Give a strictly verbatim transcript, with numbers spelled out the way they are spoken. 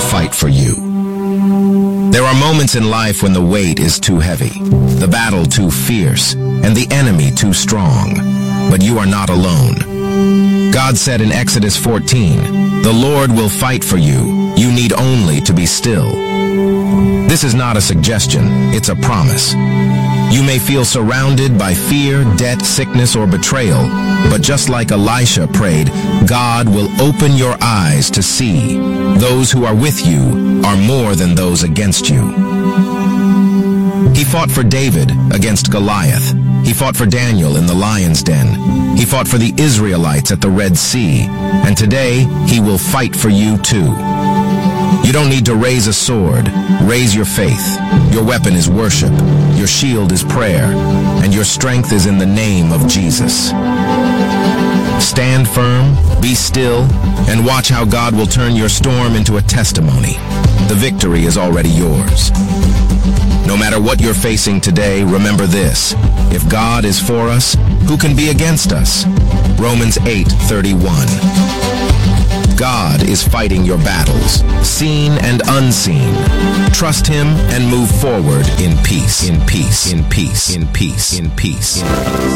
fight for you. There are moments in life when the weight is too heavy, the battle too fierce, and the enemy too strong. But you are not alone. God said in Exodus fourteen, "The Lord will fight for you. You need only to be still." This is not a suggestion, it's a promise. You may feel surrounded by fear, debt, sickness, or betrayal, but just like Elisha prayed, God will open your eyes to see. Those who are with you are more than those against you. He fought for David against Goliath. He fought for Daniel in the lion's den. He fought for the Israelites at the Red Sea. And today, he will fight for you too. You don't need to raise a sword. Raise your faith. Your weapon is worship. Your shield is prayer. And your strength is in the name of Jesus. Stand firm, be still, and watch how God will turn your storm into a testimony. The victory is already yours. No matter what you're facing today, remember this: if God is for us, who can be against us? Romans eight thirty-one. God is fighting your battles, seen and unseen. Trust him and move forward in peace, in peace, in peace, in peace, in peace.